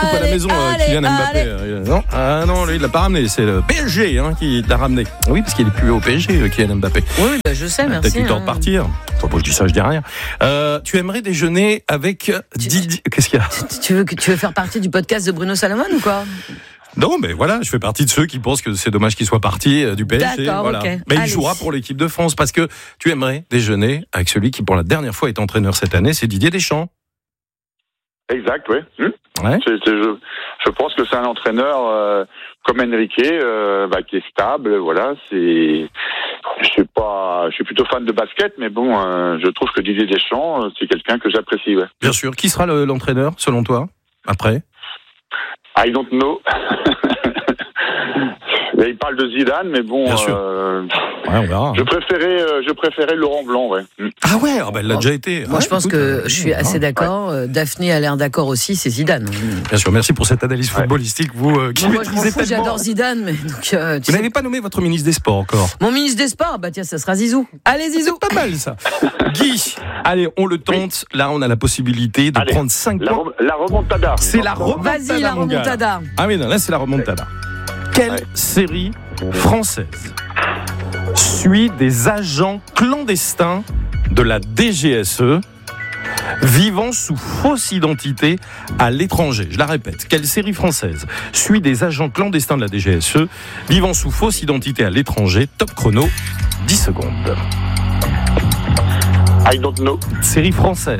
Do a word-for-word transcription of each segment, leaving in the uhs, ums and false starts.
allez, pas à la maison, allez, Kylian Mbappé. allez. Non, ah non, lui, il l'a pas ramené. C'est le P S G hein, qui l'a ramené. Oui, parce qu'il est plus au P S G, Kylian Mbappé. Oui, bah, je sais, merci. Peut-être eu le temps de partir. Faut pas que je dis ça, je dis rien. Euh, tu aimerais déjeuner avec Didier. Qu'est-ce qu'il y a ? Tu, tu, veux, tu veux faire partie du podcast de Bruno Salomon ou quoi ? Non, mais voilà, je fais partie de ceux qui pensent que c'est dommage qu'il soit parti euh, du P S G. D'accord, voilà. ok. Mais Allez. il jouera pour l'équipe de France parce que tu aimerais déjeuner avec celui qui, pour la dernière fois, est entraîneur cette année, c'est Didier Deschamps. Exact, oui. Mmh. Ouais. C'est, c'est, je, je pense que c'est un entraîneur euh, comme Enrique, euh, bah, qui est stable. Voilà, c'est. Je suis pas, je suis plutôt fan de basket, mais bon, euh, je trouve que Didier Deschamps, c'est quelqu'un que j'apprécie. Ouais. Bien sûr. Qui sera le, l'entraîneur, selon toi, après ? I don't know. Il parle de Zidane, mais bon. Bien sûr. Euh, Ouais, on verra. je préférais, euh, je préférais Laurent Blanc, ouais. Mmh. Ah ouais, ah bah, elle l'a déjà été. Moi, Ouais, je pense écoute, que euh, je suis assez d'accord. Euh, Daphné a l'air d'accord aussi, c'est Zidane. Bien sûr, merci pour cette analyse footballistique, vous euh, qui Bon, moi, je m'en maîtrisez fous, tellement. j'adore Zidane, mais donc. Euh, tu Vous sais- n'avez pas nommé votre ministre des Sports encore. Mon ministre des Sports, bah tiens, ça sera Zizou. Allez, Zizou. Pas mal ça. Guy, allez, on le tente. Là, on a la possibilité de Allez, prendre cinq La, points. rem- la remontada. C'est la remontada. Vas-y, la mon gars. remontada. Ah oui, non, là, c'est la remontada. Quelle Ouais. série française suit des agents clandestins de la D G S E vivant sous fausse identité à l'étranger? Je la répète, quelle série française suit des agents clandestins de la D G S E vivant sous fausse identité à l'étranger? Top chrono, dix secondes. I don't know. Série française.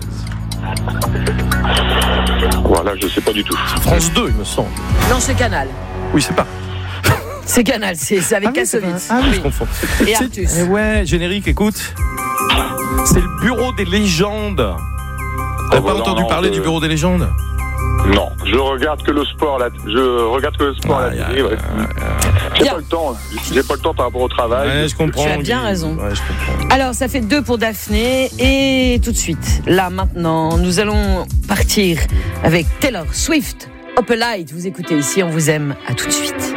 Voilà, je sais pas du tout. France deux, il me semble. Non, c'est Canal. Oui, c'est pas. C'est Canal, c'est, c'est avec Ah oui, c'est Kassovitz. pas- Ah oui, Oui. je confonds. Et C'est- Artus. Eh ouais, générique, écoute. C'est le bureau des légendes. T'as Oh, pas bah entendu non, parler je- du bureau des légendes? Non, je regarde que le sport là. Je regarde que le sport à Aïe, la aïe, télé. Ouais. J'ai Bien. pas le temps. J'ai pas le temps par rapport au travail. Ouais, je comprends. Tu as bien Guy. raison. Ouais, je comprends. Alors, ça fait deux pour Daphné. Et tout de suite, là, maintenant, nous allons partir avec Taylor Swift. Up a Light. Vous écoutez ici, on vous aime. À tout de suite.